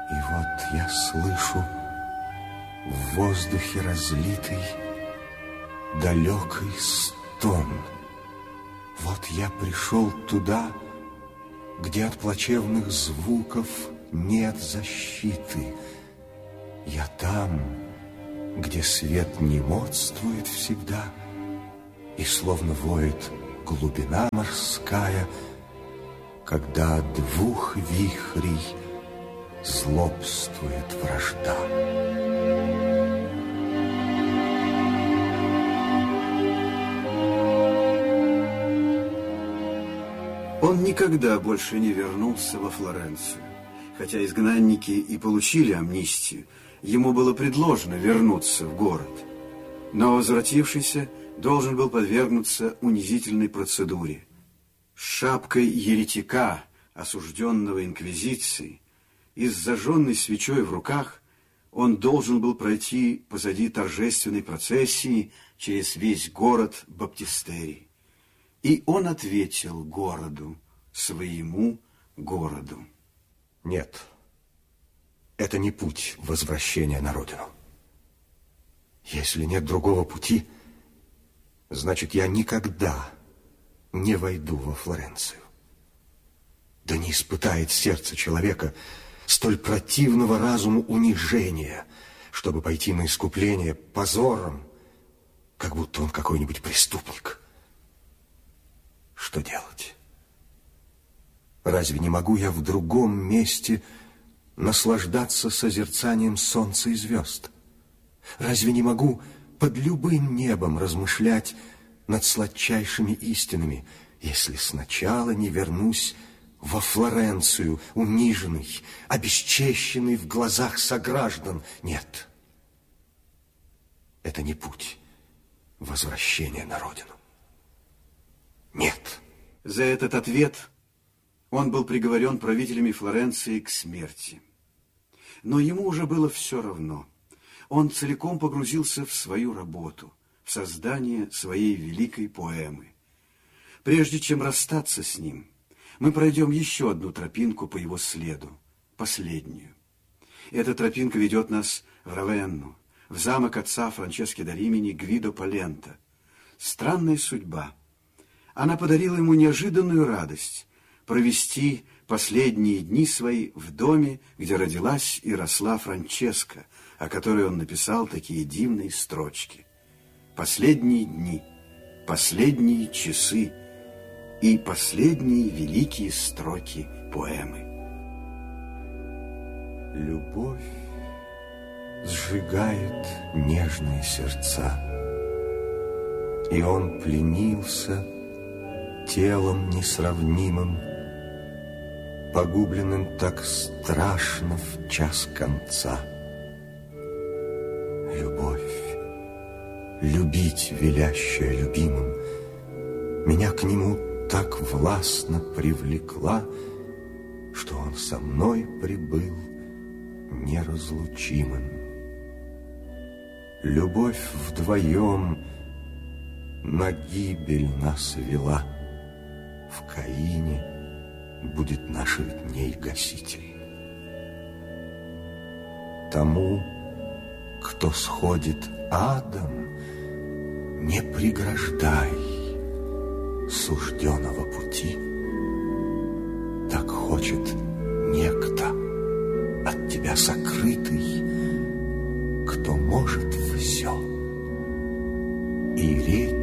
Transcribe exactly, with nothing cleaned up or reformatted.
И вот я слышу в воздухе разлитый далекий стон. Вот я пришел туда, где от плачевных звуков нет защиты. Я там, где свет не модствует всегда, и словно воет глубина морская, когда от двух вихрей злобствует вражда. Он никогда больше не вернулся во Флоренцию. Хотя изгнанники и получили амнистию, ему было предложено вернуться в город. Но возвратившийся должен был подвергнуться унизительной процедуре. С шапкой еретика, осужденного инквизицией, и с зажженной свечой в руках он должен был пройти позади торжественной процессии через весь город Баптистерий. И он ответил городу, своему городу. Нет, это не путь возвращения на родину. Если нет другого пути, значит, я никогда не войду во Флоренцию. Да не испытает сердце человека столь противного разуму унижения, чтобы пойти на искупление позором, как будто он какой-нибудь преступник. Что делать? Разве не могу я в другом месте наслаждаться созерцанием солнца и звезд? Разве не могу под любым небом размышлять над сладчайшими истинами, если сначала не вернусь во Флоренцию, униженный, обесчещенный в глазах сограждан? Нет, это не путь возвращения на родину. Нет. За этот ответ он был приговорен правителями Флоренции к смерти. Но ему уже было все равно. Он целиком погрузился в свою работу, в создание своей великой поэмы. Прежде чем расстаться с ним, мы пройдем еще одну тропинку по его следу, последнюю. Эта тропинка ведет нас в Равенну, в замок отца Франческо да Римини Гвидо Полента. Странная судьба. Она подарила ему неожиданную радость провести последние дни свои в доме, где родилась и росла Франческа, о которой он написал такие дивные строчки. Последние дни, последние часы и последние великие строки поэмы. Любовь сжигает нежные сердца, и он пленился телом несравнимым, погубленным так страшно в час конца. Любовь, любить велящая любимым, меня к нему так властно привлекла, что он со мной прибыл неразлучимым. Любовь вдвоем на гибель нас вела. В Каине будет наших дней гаситель. Тому, кто сходит адом, не преграждай сужденного пути. Так хочет некто от тебя сокрытый, кто может все, и речь